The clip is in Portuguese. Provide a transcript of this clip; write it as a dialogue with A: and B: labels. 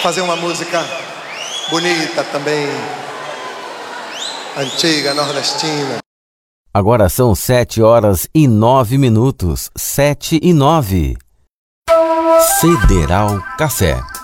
A: fazer uma música bonita também, antiga, nordestina.
B: Agora são 7h09. 7h09. Federal Café.